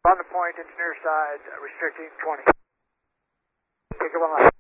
On the point, engineer side, restricting 20. Take it 1 left.